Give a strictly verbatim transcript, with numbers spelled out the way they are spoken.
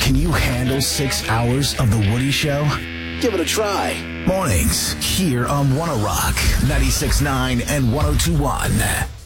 Can you handle six hours of The Woody Show? Give it a try. Mornings here on One oh Rock, ninety-six point nine and one oh two point one.